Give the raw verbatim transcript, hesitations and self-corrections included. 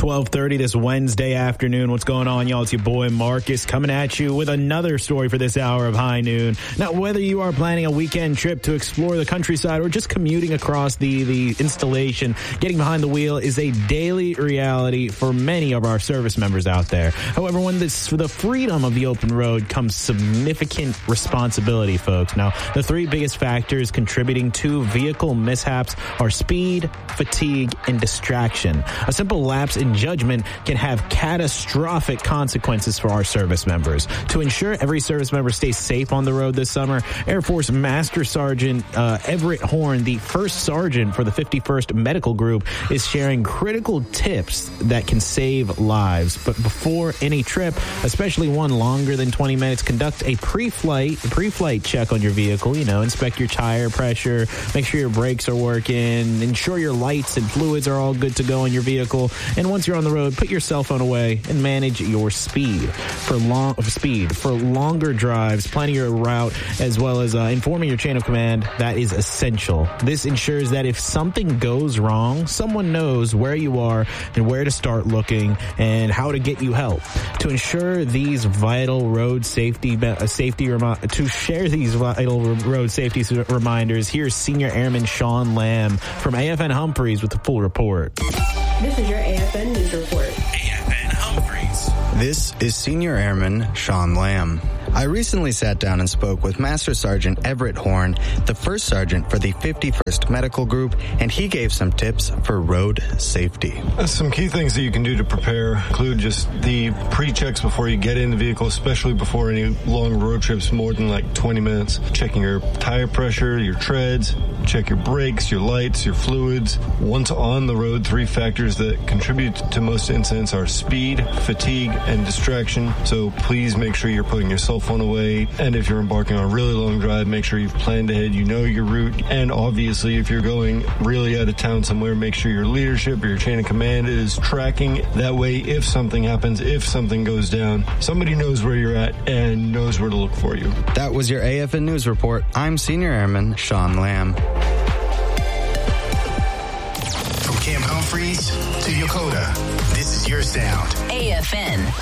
twelve thirty this Wednesday afternoon. What's going on, y'all? It's your boy Marcus coming at you with another story for this hour of High Noon. Now, whether you are planning a weekend trip to explore the countryside or just commuting across the, the installation, getting behind the wheel is a daily reality for many of our service members out there. However, when this, the freedom of the open road comes significant responsibility, folks. Now, the three biggest factors contributing to vehicle mishaps are speed, fatigue, and distraction. A simple lapse in judgment can have catastrophic consequences for our service members. To ensure every service member stays safe on the road this summer, Air Force Master Sergeant uh, Everett Horn, the first sergeant for the fifty-first Medical Group, is sharing critical tips that can save lives. But before any trip, especially one longer than twenty minutes, conduct a pre-flight pre-flight check on your vehicle. You know, inspect your tire pressure, make sure your brakes are working, ensure your lights and fluids are all good to go in your vehicle. And once you're on the road, put your cell phone away and manage your speed. For long speed for longer drives, planning your route, as well as uh, informing your chain of command, that is essential. This ensures that if something goes wrong, someone knows where you are and where to start looking and how to get you help. To ensure these vital road safety uh, safety remi- to share these vital road safety reminders, here's Senior Airman Sean Lamb from A F N Humphreys with the full report. This is your A F N News Report. A F N Humphreys. This is Senior Airman Sean Lamb. I recently sat down and spoke with Master Sergeant Everett Horn, the first sergeant for the fifty-first Medical Group, and he gave some tips for road safety. Some key things that you can do to prepare include just the pre-checks before you get in the vehicle, especially before any long road trips more than like twenty minutes. Checking your tire pressure, your treads, check your brakes, your lights, your fluids. Once on the road, three factors that contribute to most incidents are speed, fatigue, and distraction. So please make sure you're putting your cell phone away. And if you're embarking on a really long drive, make sure you've planned ahead, you know your route. And obviously, if you're going really out of town somewhere, make sure your leadership or your chain of command is tracking. That way, if something happens, if something goes down, somebody knows where you're at and knows where to look for you. That was your A F N News Report. I'm Senior Airman Sean Lamb. From Camp Humphreys to Yokota, this is your sound. A F N